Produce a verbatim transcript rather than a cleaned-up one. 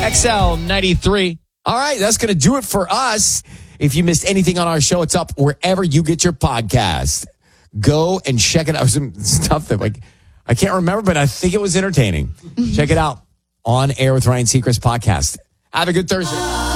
X L ninety-three. All right, that's going to do it for us. If you missed anything on our show, it's up wherever you get your podcast. Go and check it out. Some stuff that like I can't remember, but I think it was entertaining. Check it out on Air with Ryan Seacrest podcast. Have a good Thursday.